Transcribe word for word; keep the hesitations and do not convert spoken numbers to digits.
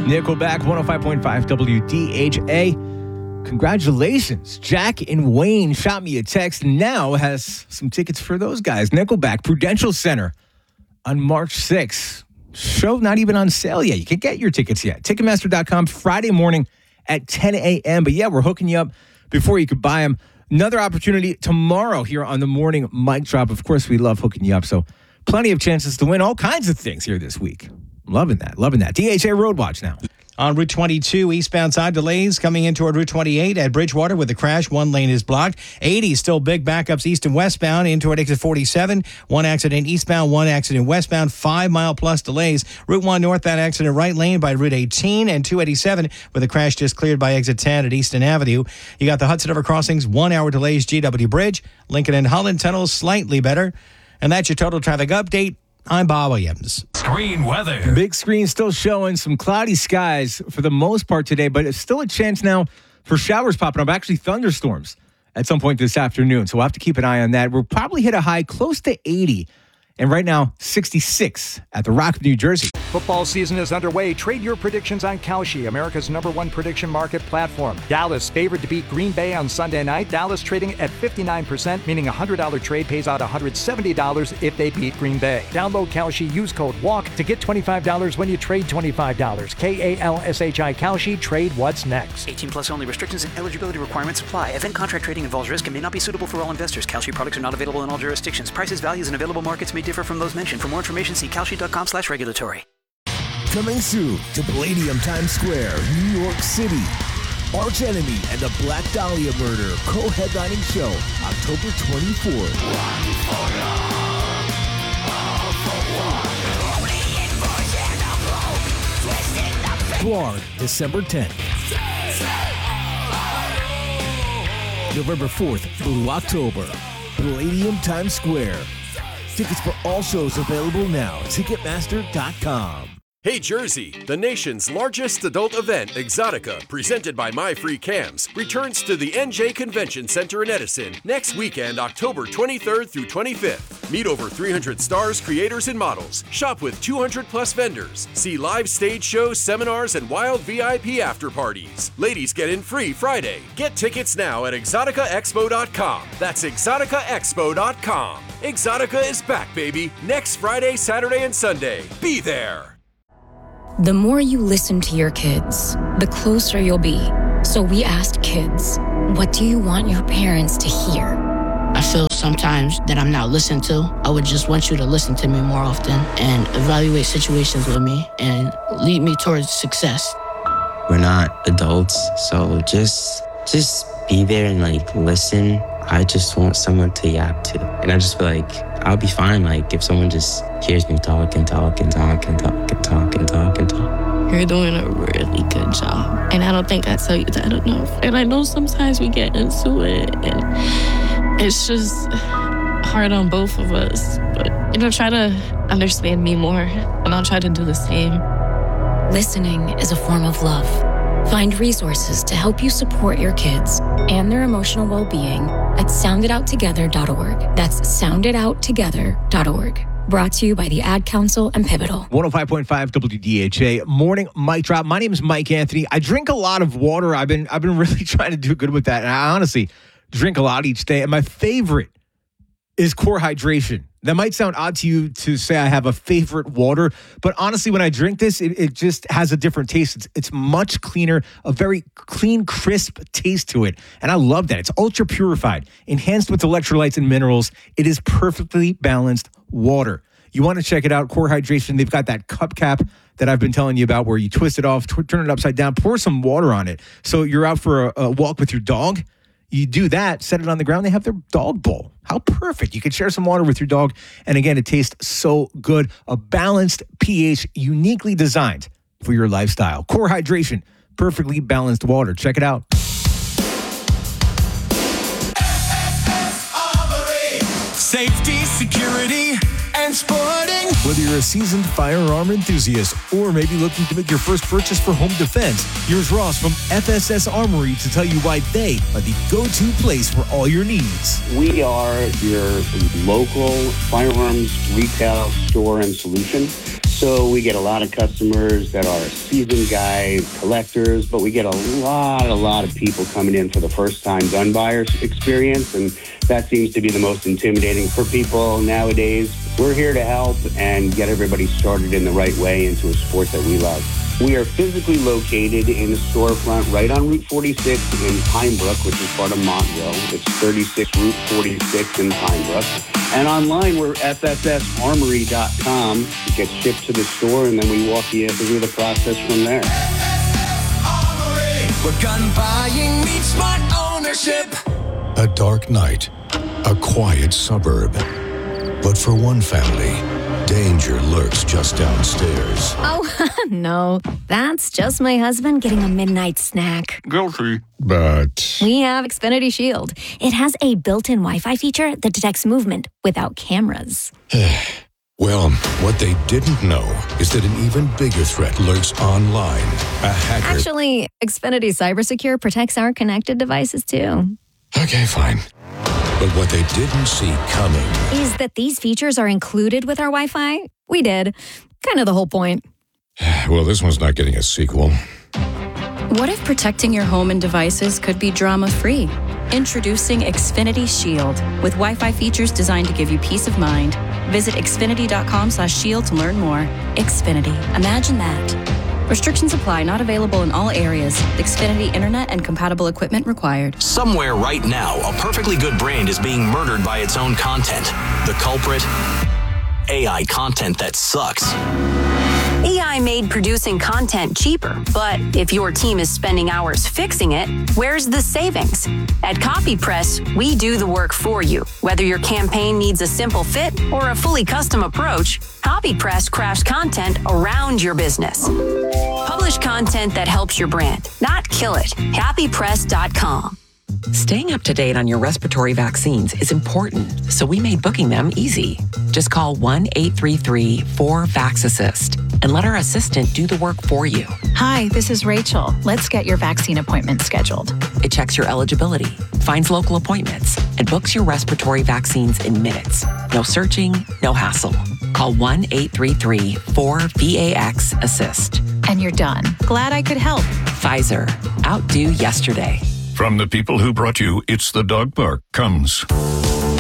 Nickelback, one oh five point five W D H A. Congratulations. Jack and Wayne shot me a text and now has some tickets for those guys. Nickelback, Prudential Center on March sixth. Show not even on sale yet. You can get your tickets yet. Ticketmaster dot com, Friday morning at ten a.m. But yeah, we're hooking you up before you could buy them. Another opportunity tomorrow here on the Morning Mic Drop. Of course, we love hooking you up. So plenty of chances to win all kinds of things here this week. Loving that. Loving that. D H A Road Watch now. On Route twenty-two, eastbound side delays coming in toward Route twenty-eight at Bridgewater with a crash. One lane is blocked. eighty, still big backups east and westbound in toward exit forty-seven. One accident eastbound, one accident westbound. Five mile plus delays. Route one northbound accident right lane by Route eighteen and two eighty-seven with a crash just cleared by exit ten at Easton Avenue. You got the Hudson River crossings, one hour delays G W Bridge. Lincoln and Holland tunnels slightly better. And that's your total traffic update. I'm Bob Williams. Screen weather. Big screen still showing some cloudy skies for the most part today, but it's still a chance now for showers popping up, actually thunderstorms at some point this afternoon. So we'll have to keep an eye on that. We'll probably hit a high close to eighty. And right now, sixty-six at the Rock of New Jersey. Football season is underway. Trade your predictions on Kalshi, America's number one prediction market platform. Dallas favored to beat Green Bay on Sunday night. Dallas trading at fifty-nine percent, meaning a one hundred dollars trade pays out one hundred seventy dollars if they beat Green Bay. Download Kalshi, use code WALK to get twenty-five dollars when you trade twenty-five dollars. K A L S H I Kalshi, trade what's next. eighteen plus only. Restrictions and eligibility requirements apply. Event contract trading involves risk and may not be suitable for all investors. Kalshi products are not available in all jurisdictions. Prices, values, and available markets may differ from those mentioned. For more information, see kalshi.com slash regulatory. Coming soon to Palladium Times Square, New York City. Arch Enemy and the Black Dahlia Murder co-headlining show October twenty-fourth. Guard, December tenth. November fourth through October. Palladium Times Square. Tickets for all shows available now. Ticketmaster dot com. Hey Jersey, the nation's largest adult event, Exotica, presented by My Free Cams, returns to the N J Convention Center in Edison next weekend, October twenty-third through twenty-fifth. Meet over three hundred stars, creators, and models. Shop with two hundred plus vendors. See live stage shows, seminars, and wild V I P after parties. Ladies get in free Friday. Get tickets now at exotica expo dot com. That's exotica expo dot com. Exotica is back, baby. Next Friday, Saturday, and Sunday. Be there. The more you listen to your kids, the closer you'll be. So we asked kids, what do you want your parents to hear? I feel sometimes that I'm not listened to. I would just want you to listen to me more often and evaluate situations with me and lead me towards success. We're not adults, so just just be there and like listen. I just want someone to yap to. And I just feel like I'll be fine like if someone just hears me talk and talk and talk and talk and talk and talk and talk. You're doing a really good job. And I don't think I tell you that enough. And I know sometimes we get into it and it's just hard on both of us. But, you know, try to understand me more and I'll try to do the same. Listening is a form of love. Find resources to help you support your kids and their emotional well-being at sound it out together dot org. That's sound it out together dot org. Brought to you by the Ad Council and Pivotal. one oh five point five W D H A, Morning Mic Drop. My name is Mike Anthony. I drink a lot of water. I've been I've been really trying to do good with that. And I honestly drink a lot each day. And my favorite is Core Hydration. That might sound odd to you to say I have a favorite water, but honestly, when I drink this, it, it just has a different taste. It's, it's much cleaner, a very clean, crisp taste to it. And I love that. It's ultra purified, enhanced with electrolytes and minerals. It is perfectly balanced water. You want to check it out, Core Hydration. They've got that cup cap that I've been telling you about where you twist it off, tw- turn it upside down, pour some water on it. So you're out for a, a walk with your dog. You do that, set it on the ground, they have their dog bowl. How perfect. You can share some water with your dog. And again, it tastes so good. A balanced pH, uniquely designed for your lifestyle. Core Hydration, perfectly balanced water. Check it out. Safety, security, and sporting. Whether you're a seasoned firearm enthusiast or maybe looking to make your first purchase for home defense, here's Ross from F S S Armory to tell you why they are the go-to place for all your needs. We are your local firearms retail store and solution. So we get a lot of customers that are seasoned guys, collectors, but we get a lot, a lot of people coming in for the first time gun buyer experience, and that seems to be the most intimidating for people nowadays. We're here to help and get everybody started in the right way into a sport that we love. We are physically located in a storefront right on Route forty-six in Pine Brook, which is part of Montville. It's thirty-six Route forty-six in Pine Brook. And online, we're F S S armory dot com. It gets shipped to the store, and then we walk you through the process from there. Armory, where gun buying meets smart ownership. A dark night, a quiet suburb. But for one family, danger lurks just downstairs. Oh, no. That's just my husband getting a midnight snack. Guilty. But We have Xfinity Shield. It has a built-in Wi-Fi feature that detects movement without cameras. well, what they didn't know is that an even bigger threat lurks online. A hacker. Actually, Xfinity CyberSecure protects our connected devices, too. Okay, fine. But what they didn't see coming Is that these features are included with our Wi-Fi? We did. Kind of the whole point. Well, this one's not getting a sequel. What if protecting your home and devices could be drama-free? Introducing Xfinity Shield with Wi-Fi features designed to give you peace of mind. Visit xfinity.com slash shield to learn more. Xfinity. Imagine that. Restrictions apply. Not available in all areas. Xfinity Internet and compatible equipment required. Somewhere right now, a perfectly good brand is being murdered by its own content. The culprit? A I content that sucks. A I made producing content cheaper, but if your team is spending hours fixing it, where's the savings? At CopyPress, we do the work for you. Whether your campaign needs a simple fit or a fully custom approach, CopyPress crafts content around your business. Publish content that helps your brand, not kill it. copy press dot com. Staying up to date on your respiratory vaccines is important, so we made booking them easy. Just call one eight three three four VAX-ASSIST and let our assistant do the work for you. Hi, this is Rachel. Let's get your vaccine appointment scheduled. It checks your eligibility, finds local appointments, and books your respiratory vaccines in minutes. No searching, no hassle. Call one eight three three four VAX-ASSIST. And you're done. Glad I could help. Pfizer. Outdo yesterday. From the people who brought you It's the Dog Park comes